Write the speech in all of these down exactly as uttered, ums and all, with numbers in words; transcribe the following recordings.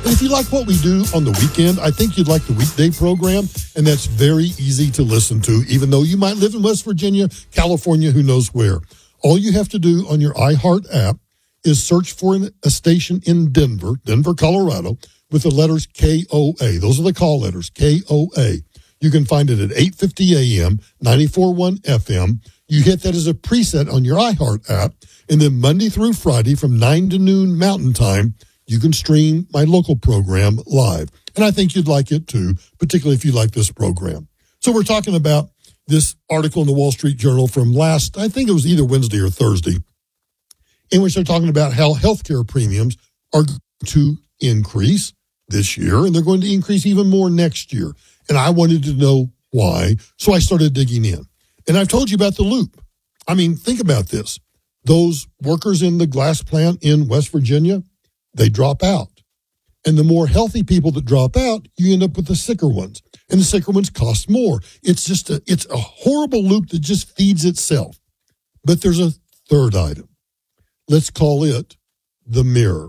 And if you like what we do on the weekend, I think you'd like the weekday program, and that's very easy to listen to, even though you might live in West Virginia, California, who knows where. All you have to do on your iHeart app is search for an, a station in Denver, Denver, Colorado, with the letters K O A. Those are the call letters, K O A. You can find it at eight fifty a.m., ninety-four point one F M. You hit that as a preset on your iHeart app, and then Monday through Friday from nine to noon Mountain Time, you can stream my local program live. And I think you'd like it too, particularly if you like this program. So we're talking about this article in the Wall Street Journal from last, I think it was either Wednesday or Thursday, in which they're talking about how healthcare premiums are going to increase this year, and they're going to increase even more next year. And I wanted to know why, so I started digging in. And I've told you about the loop. I mean, think about this. Those workers in the glass plant in West Virginia, they drop out. And the more healthy people that drop out, you end up with the sicker ones. And the sicker ones cost more. It's just a, it's a horrible loop that just feeds itself. But there's a third item. Let's call it the mirror.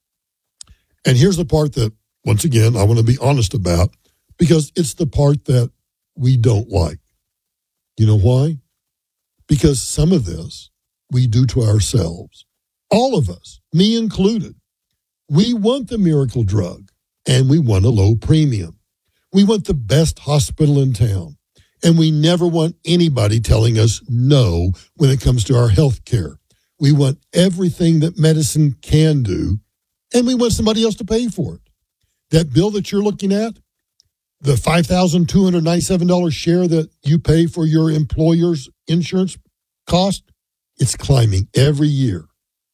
And here's the part that, once again, I want to be honest about, because it's the part that we don't like. You know why? Because some of this we do to ourselves. All of us, me included. We want the miracle drug, and we want a low premium. We want the best hospital in town, and we never want anybody telling us no when it comes to our health care. We want everything that medicine can do, and we want somebody else to pay for it. That bill that you're looking at, the five thousand two hundred ninety-seven dollars share that you pay for your employer's insurance cost, it's climbing every year.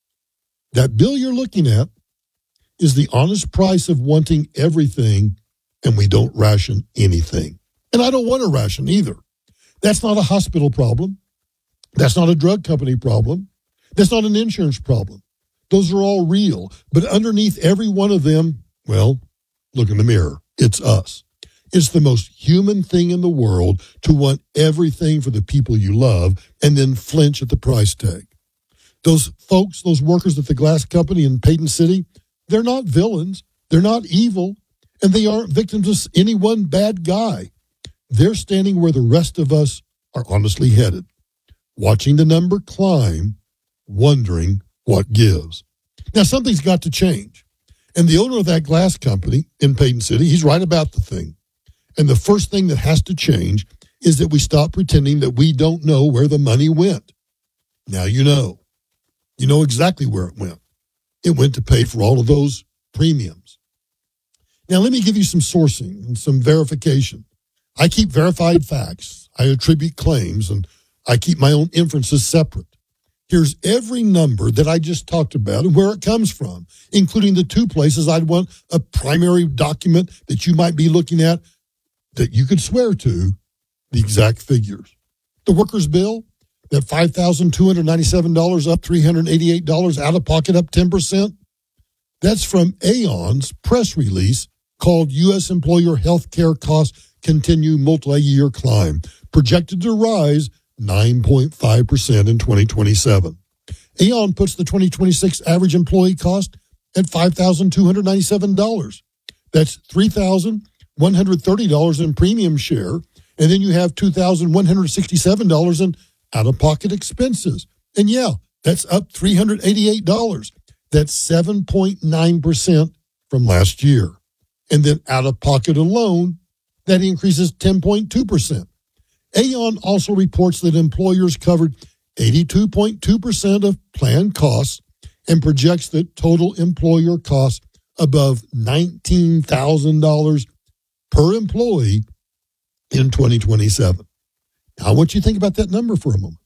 That bill you're looking at is the honest price of wanting everything, and we don't ration anything. And I don't want to ration either. That's not a hospital problem. That's not a drug company problem. That's not an insurance problem. Those are all real. But underneath every one of them, well, look in the mirror. It's us. It's the most human thing in the world to want everything for the people you love and then flinch at the price tag. Those folks, those workers at the glass company in Payton City, they're not villains. They're not evil. And they aren't victims of any one bad guy. They're standing where the rest of us are honestly headed, watching the number climb, wondering what gives. Now, something's got to change. And the owner of that glass company in Payton City, he's right about the thing. And the first thing that has to change is that we stop pretending that we don't know where the money went. Now you know. You know exactly where it went. It went to pay for all of those premiums. Now let me give you some sourcing and some verification. I keep verified facts. I attribute claims, and I keep my own inferences separate. Here's every number that I just talked about and where it comes from, including the two places I'd want a primary document that you might be looking at that you could swear to the exact figures. The workers' bill, that five thousand two hundred ninety-seven dollars up three hundred eighty-eight dollars, out of pocket up ten percent. That's from Aon's press release called U S Employer Healthcare Costs Continue Multi-Year Climb, projected to rise nine point five percent in twenty twenty-seven. Aon puts the twenty twenty-six average employee cost at five thousand two hundred ninety-seven dollars. That's three thousand one hundred thirty dollars in premium share, and then you have two thousand one hundred sixty-seven dollars in out-of-pocket expenses. And yeah, that's up three hundred eighty-eight dollars. That's seven point nine percent from last year. And then out-of-pocket alone, that increases ten point two percent. Aon also reports that employers covered eighty-two point two percent of planned costs and projects that total employer costs above nineteen thousand dollars per employee in twenty twenty-seven. Now, I want you to think about that number for a moment.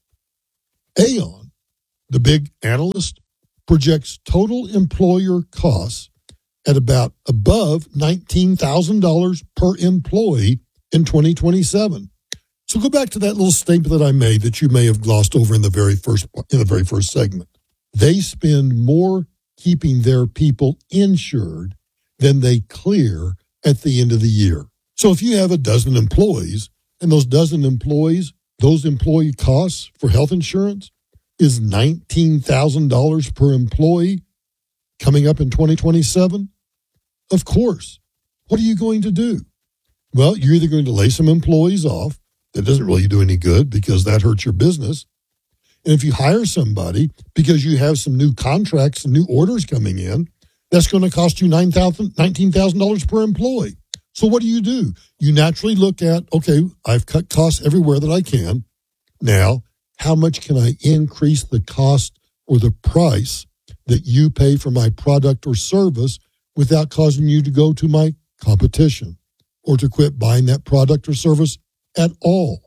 Aon, the big analyst, projects total employer costs at about above nineteen thousand dollars per employee in twenty twenty-seven. So go back to that little statement that I made that you may have glossed over in the very first in the very first segment. They spend more keeping their people insured than they clear at the end of the year. So if you have a dozen employees, and those dozen employees, those employee costs for health insurance is nineteen thousand dollars per employee coming up in twenty twenty-seven, Of course. What are you going to do? Well, you're either going to lay some employees off. That doesn't really do any good because that hurts your business. And if you hire somebody because you have some new contracts and new orders coming in, that's going to cost you nine thousand dollars, nineteen thousand dollars per employee. So what do you do? You naturally look at, okay, I've cut costs everywhere that I can. Now, how much can I increase the cost or the price that you pay for my product or service without causing you to go to my competition or to quit buying that product or service at all?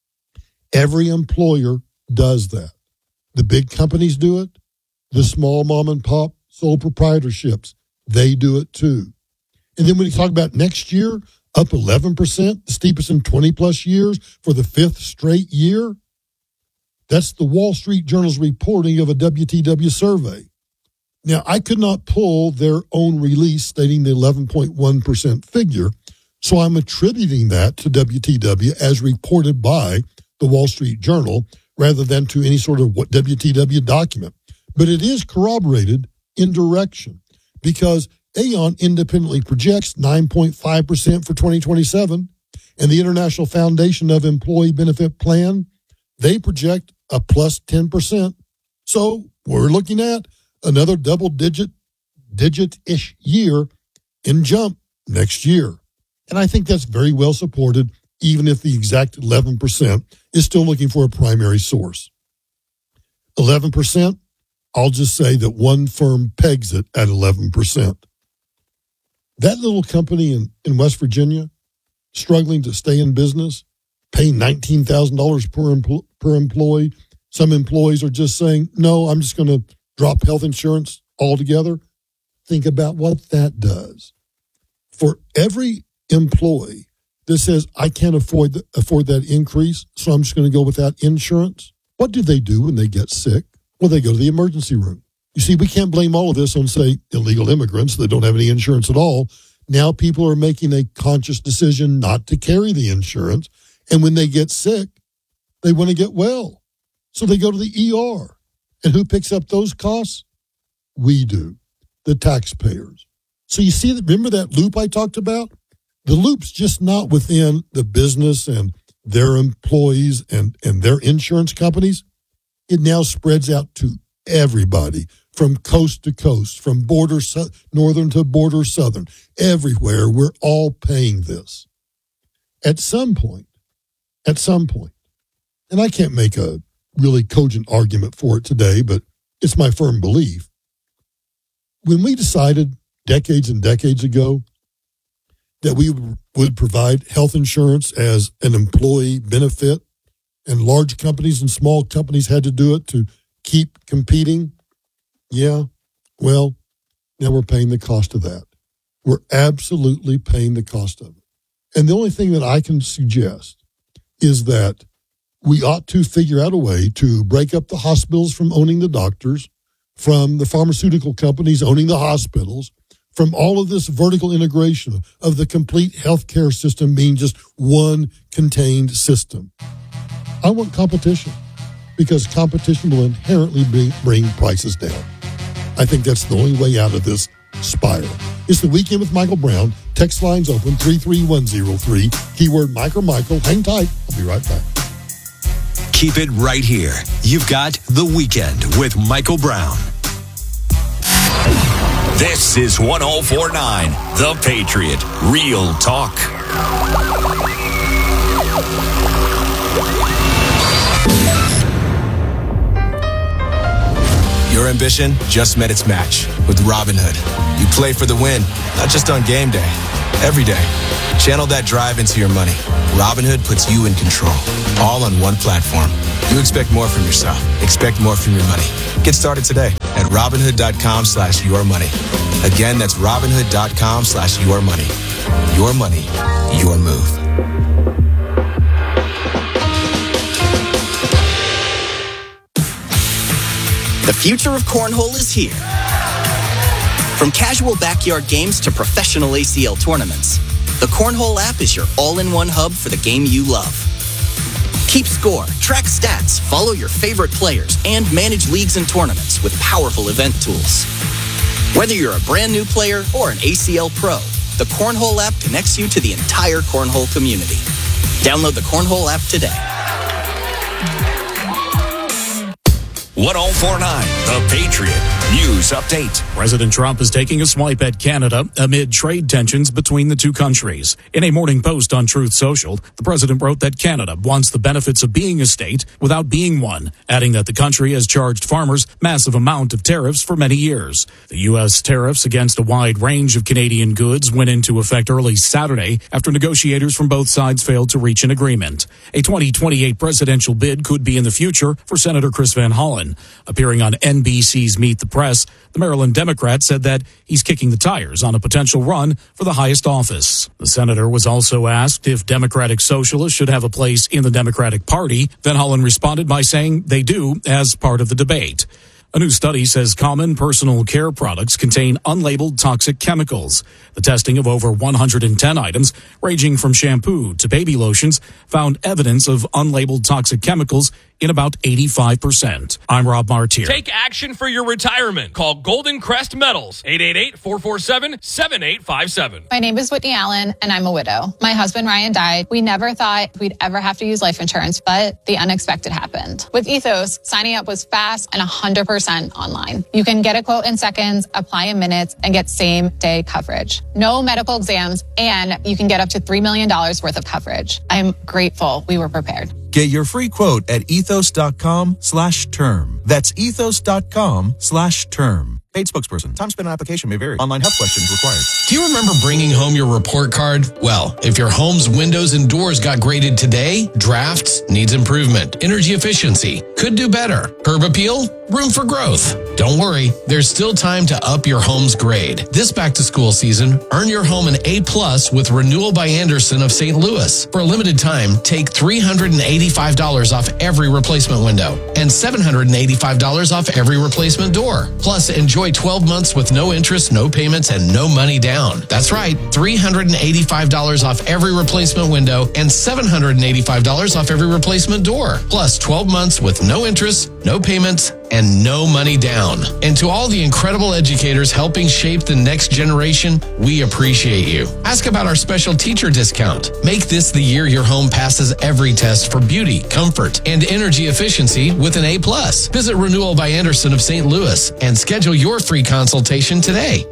Every employer does that. The big companies do it. The small mom and pop sole proprietorships, they do it too. And then when you talk about next year, up eleven percent, the steepest in twenty plus years for the fifth straight year, that's the Wall Street Journal's reporting of a W T W survey. Now, I could not pull their own release stating the eleven point one percent figure, so I'm attributing that to W T W as reported by the Wall Street Journal rather than to any sort of W T W document. But it is corroborated in direction because Aon independently projects nine point five percent for twenty twenty-seven, and the International Foundation of Employee Benefit Plan, they project a plus ten percent. So we're looking at another double-digit, digit-ish year in jump next year. And I think that's very well supported, even if the exact eleven percent is still looking for a primary source. eleven percent, I'll just say that one firm pegs it at eleven percent. That little company in, in West Virginia, struggling to stay in business, paying nineteen thousand dollars per, empl- per employee. Some employees are just saying, no, I'm just going to drop health insurance altogether. Think about what that does. For every employee that says, I can't afford, the, afford that increase, so I'm just going to go without insurance, what do they do when they get sick? Well, they go to the emergency room. You see, we can't blame all of this on, say, illegal immigrants that don't have any insurance at all. Now people are making a conscious decision not to carry the insurance. And when they get sick, they want to get well. So they go to the E R. And who picks up those costs? We do, the taxpayers. So you see, that. Remember that loop I talked about? The loop's just not within the business and their employees and, and their insurance companies. It now spreads out to everybody from coast to coast, from border northern to border southern. Everywhere, we're all paying this. At some point, at some point, and I can't make a really cogent argument for it today, but it's my firm belief. When we decided decades and decades ago that we would provide health insurance as an employee benefit, and large companies and small companies had to do it to keep competing, yeah, well, now we're paying the cost of that. We're absolutely paying the cost of it. And the only thing that I can suggest is that we ought to figure out a way to break up the hospitals from owning the doctors, from the pharmaceutical companies owning the hospitals, from all of this vertical integration of the complete healthcare system being just one contained system. I want competition because competition will inherently bring, bring prices down. I think that's the only way out of this spiral. It's the Weekend with Michael Brown. Text lines open three three one zero three. Keyword Mike or Michael. Hang tight. I'll be right back. Keep it right here. You've got The Weekend with Michael Brown. This is one oh four point nine The Patriot. Real talk. Your ambition just met its match with Robinhood. You play for the win, not just on game day, every day. Channel that drive into your money. Robinhood puts you in control, all on one platform. You expect more from yourself. Expect more from your money. Get started today at Robinhood.com slash your money. Again, that's Robinhood.com slash your money. Your money, your move. The future of cornhole is here. From casual backyard games to professional A C L tournaments, the Cornhole app is your all-in-one hub for the game you love. Keep score, track stats, follow your favorite players, and manage leagues and tournaments with powerful event tools. Whether you're a brand new player or an A C L pro, the Cornhole app connects you to the entire Cornhole community. Download the Cornhole app today. one oh four point nine The Patriot News Update. President Trump is taking a swipe at Canada amid trade tensions between the two countries. In a morning post on Truth Social, the president wrote that Canada wants the benefits of being a state without being one, adding that the country has charged farmers massive amount of tariffs for many years. The U S tariffs against a wide range of Canadian goods went into effect early Saturday after negotiators from both sides failed to reach an agreement. A twenty twenty-eight presidential bid could be in the future for Senator Chris Van Hollen. Appearing on N B C's Meet the Press, the Maryland Democrat said that he's kicking the tires on a potential run for the highest office. The senator was also asked if Democratic Socialists should have a place in the Democratic Party. Van Hollen responded by saying they do as part of the debate. A new study says common personal care products contain unlabeled toxic chemicals. The testing of over one hundred ten items, ranging from shampoo to baby lotions, found evidence of unlabeled toxic chemicals in about eighty-five percent. I'm Rob Martier. Take action for your retirement. Call Golden Crest Metals, eight eight eight, four four seven, seven eight five seven. My name is Whitney Allen, and I'm a widow. My husband, Ryan, died. We never thought we'd ever have to use life insurance, but the unexpected happened. With Ethos, signing up was fast and one hundred percent online. You can get a quote in seconds, apply in minutes, and get same-day coverage. No medical exams, and you can get up to three million dollars worth of coverage. I'm grateful we were prepared. Get your free quote at ethos.com slash term. That's ethos.com slash term. Paid spokesperson. Time spent on application may vary. Online help questions required. Do you remember bringing home your report card? Well, if your home's windows and doors got graded today, drafts needs improvement. Energy efficiency could do better. Curb appeal? Room for growth. Don't worry, there's still time to up your home's grade. This back-to-school season, earn your home an A plus with Renewal by Andersen of Saint Louis. For a limited time, take three hundred eighty-five dollars off every replacement window and seven hundred eighty-five dollars off every replacement door. Plus, enjoy twelve months with no interest, no payments, and no money down. That's right, three hundred eighty-five dollars off every replacement window and seven hundred eighty-five dollars off every replacement door. Plus, twelve months with no interest, no payments, and no money down. And to all the incredible educators helping shape the next generation, we appreciate you. Ask about our special teacher discount. Make this the year your home passes every test for beauty, comfort, and energy efficiency with an A plus. Visit Renewal by Andersen of Saint Louis and schedule your free consultation today.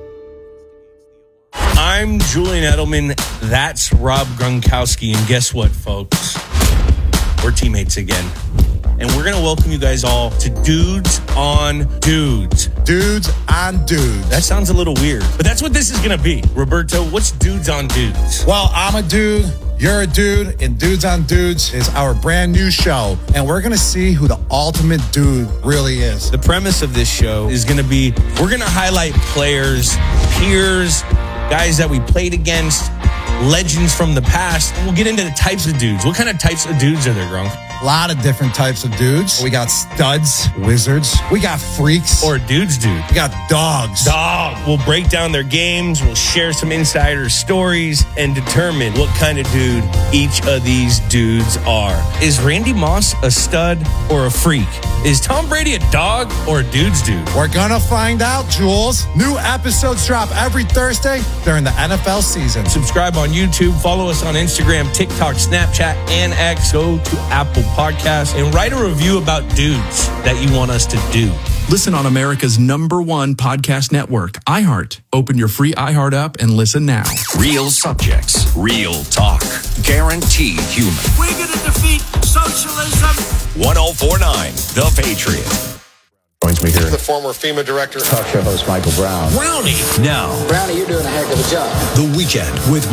I'm Julian Edelman. That's Rob Gronkowski. And guess what, folks? We're teammates again. And we're going to welcome you guys all to Dudes on Dudes. Dudes on Dudes. That sounds a little weird, but that's what this is going to be. Roberto, what's Dudes on Dudes? Well, I'm a dude, you're a dude, and Dudes on Dudes is our brand new show. And we're going to see who the ultimate dude really is. The premise of this show is going to be, we're going to highlight players, peers, guys that we played against, legends from the past. And we'll get into the types of dudes. What kind of types of dudes are there, Gronk? A lot of different types of dudes. We got studs, wizards. We got freaks. Or dudes dude. We got dogs. Dog. We'll break down their games. We'll share some insider stories and determine what kind of dude each of these dudes are. Is Randy Moss a stud or a freak? Is Tom Brady a dog or a dude's dude? We're gonna find out, Jules. New episodes drop every Thursday during the N F L season. Subscribe on YouTube. Follow us on Instagram, TikTok, Snapchat, and X. Go to Apple Podcasts and write a review about dudes that you want us to do. Listen on America's number one podcast network, iHeart. Open your free iHeart app and listen now. Real subjects, real talk, guaranteed human. We're going to defeat socialism. one oh four point nine The Patriot. Joins me here. The former FEMA director. Talk show host Michael Brown. Brownie. Now. Brownie, you're doing a heck of a job. The Weekend with